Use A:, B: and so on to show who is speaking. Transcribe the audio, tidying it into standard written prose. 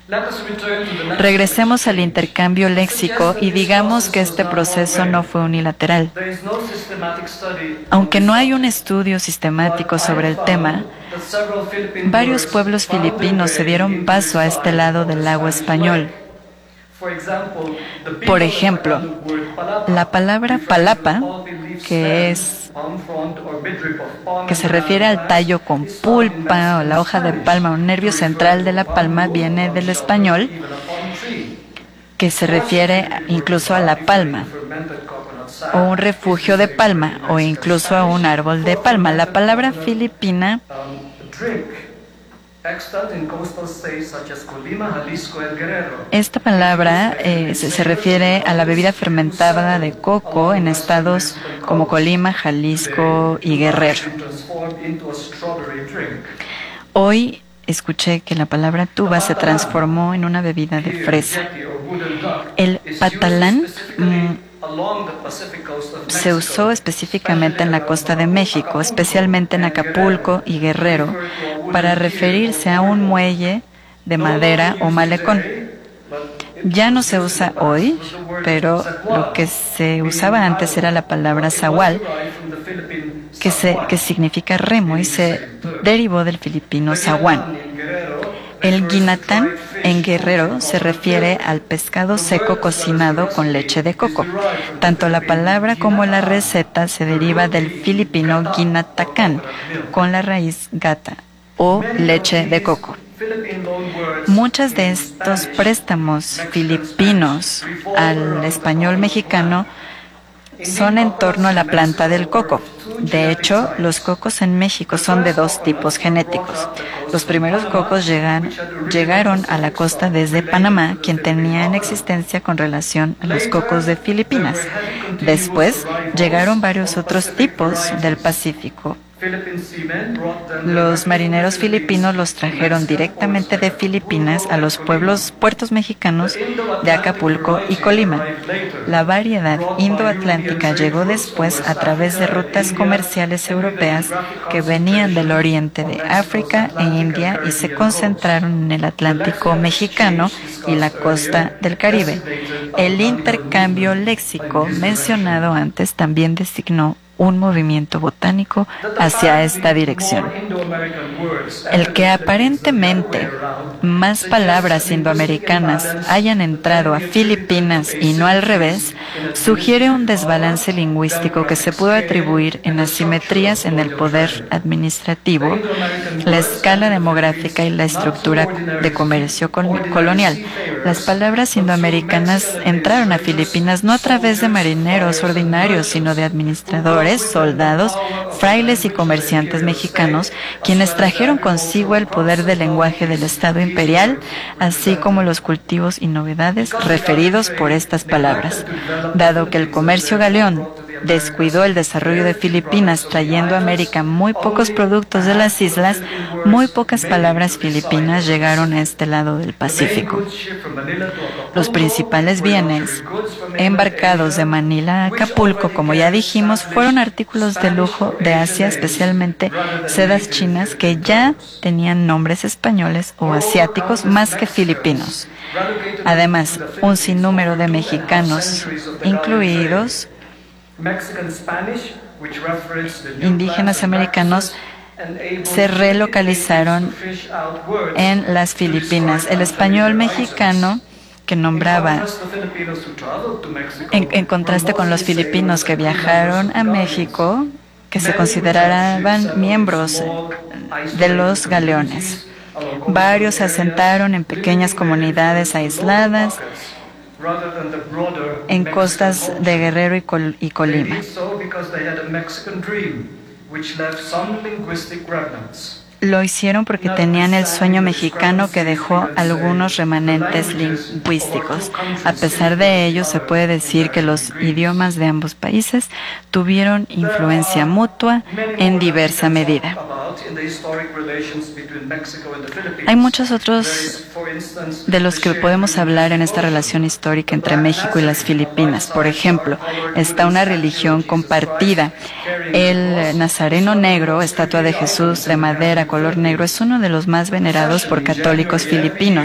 A: Regresemos al intercambio léxico y digamos que este proceso no fue unilateral. Aunque no hay un estudio sistemático sobre el tema, varios pueblos filipinos se dieron paso a este lado del lago español. Por ejemplo, la palabra palapa, que se refiere al tallo con pulpa o la hoja de palma o nervio central de la palma, viene del español, que se refiere incluso a la palma, o un refugio de palma, o incluso a un árbol de palma. La palabra filipina esta palabra se refiere a la bebida fermentada de coco en estados como Colima, Jalisco y Guerrero. Hoy escuché que la palabra tuba se transformó en una bebida de fresa. El patalán se usó específicamente en la costa de México, especialmente en Acapulco y Guerrero, para referirse a un muelle de madera o malecón. Ya no se usa hoy, pero lo que se usaba antes era la palabra zagual, que significa remo y se derivó del filipino zaguán. El guinatán en Guerrero se refiere al pescado seco cocinado con leche de coco. Tanto la palabra como la receta se deriva del filipino guinatacán, con la raíz gata o leche de coco. Muchos de estos préstamos filipinos al español mexicano son en torno a la planta del coco. De hecho, los cocos en México son de dos tipos genéticos. Los primeros cocos llegaron a la costa desde Panamá, quien tenía en existencia con relación a los cocos de Filipinas. Después llegaron varios otros tipos del Pacífico. Los marineros filipinos los trajeron directamente de Filipinas a los puertos mexicanos de Acapulco y Colima. La variedad indoatlántica llegó después a través de rutas comerciales europeas que venían del oriente de África e India y se concentraron en el Atlántico mexicano y la costa del Caribe. El intercambio léxico mencionado antes también designó un movimiento botánico hacia esta dirección. El que aparentemente más palabras indoamericanas hayan entrado a Filipinas y no al revés, sugiere un desbalance lingüístico que se puede atribuir en asimetrías en el poder administrativo, la escala demográfica y la estructura de comercio colonial. Las palabras indoamericanas entraron a Filipinas no a través de marineros ordinarios, sino de administradores, soldados, frailes y comerciantes mexicanos, quienes trajeron consigo el poder del lenguaje del Estado imperial, así como los cultivos y novedades referidos por estas palabras. Dado que el comercio galeón descuidó el desarrollo de Filipinas, trayendo a América muy pocos productos de las islas, muy pocas palabras filipinas llegaron a este lado del Pacífico. Los principales bienes embarcados de Manila a Acapulco, como ya dijimos, fueron artículos de lujo de Asia, especialmente sedas chinas que ya tenían nombres españoles o asiáticos más que filipinos. Además, un sinnúmero de mexicanos, incluidos indígenas americanos, se relocalizaron en las Filipinas. El español mexicano que nombraba, en contraste con los filipinos que viajaron a México, que se consideraban miembros de los galeones. Varios se asentaron en pequeñas comunidades aisladas en costas de Guerrero y Colima. Lo hicieron porque tenían el sueño mexicano que dejó algunos remanentes lingüísticos. A pesar de ello, se puede decir que los idiomas de ambos países tuvieron influencia mutua en diversa medida. Hay muchos otros de los que podemos hablar en esta relación histórica entre México y las Filipinas. Por ejemplo, está una religión compartida. El Nazareno negro, estatua de Jesús de madera color negro, es uno de los más venerados por católicos filipinos.